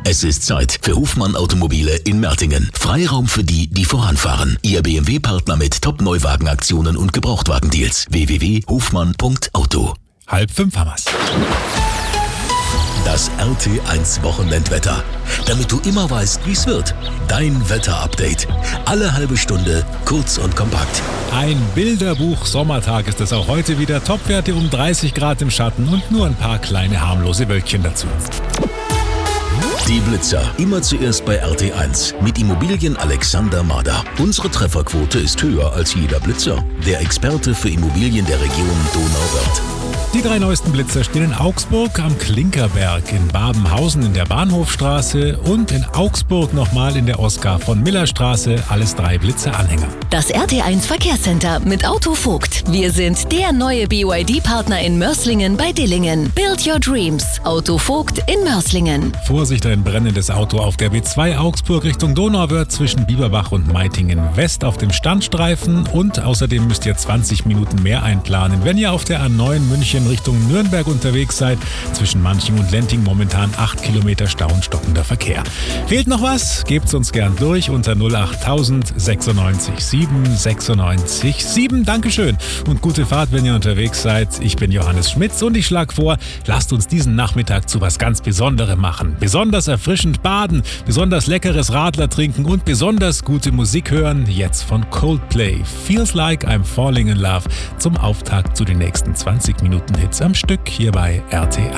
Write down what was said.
Es ist Zeit für Hofmann Automobile in Mertingen. Freiraum für die, die voranfahren. Ihr BMW-Partner mit Top-Neuwagenaktionen und Gebrauchtwagendeals. www.hofmann.auto. 4:30 haben wir's. Das RT1 Wochenendwetter. Damit du immer weißt, wie's wird. Dein Wetter-Update. Alle halbe Stunde, kurz und kompakt. Ein Bilderbuch-Sommertag ist es auch heute wieder. Topwerte um 30 Grad im Schatten und nur ein paar kleine harmlose Wölkchen dazu. Die Blitzer. Immer zuerst bei RT1 mit Immobilien Alexander Mader. Unsere Trefferquote ist höher als jeder Blitzer. Der Experte für Immobilien der Region Donauwörth. Die 3 neuesten Blitzer stehen in Augsburg am Klinkerberg, in Babenhausen in der Bahnhofstraße und in Augsburg nochmal in der Oskar-von-Miller-Straße. Alles 3 Blitzer-Anhänger. Das RT1 Verkehrscenter mit Autovogt. Wir sind der neue BYD-Partner in Mörslingen bei Dillingen. Build your dreams. Autovogt in Mörslingen. Vorsicht, ein brennendes Auto auf der B2 Augsburg Richtung Donauwörth zwischen Bieberbach und Meitingen West auf dem Standstreifen und außerdem müsst ihr 20 Minuten mehr einplanen, wenn ihr auf der A9 München Richtung Nürnberg unterwegs seid. Zwischen Manching und Lenting momentan 8 Kilometer Stau und stockender Verkehr. Fehlt noch was? Gebt's uns gern durch unter 08000 96 7 96 7. Dankeschön und gute Fahrt, wenn ihr unterwegs seid. Ich bin Johannes Schmitz und ich schlage vor, lasst uns diesen Nachmittag zu was ganz Besonderem machen. Besonders erfrischend baden, besonders leckeres Radler trinken und besonders gute Musik hören. Jetzt von Coldplay. Feels Like I'm Falling in Love zum Auftakt zu den nächsten 20 Minuten Hits am Stück hier bei RT1.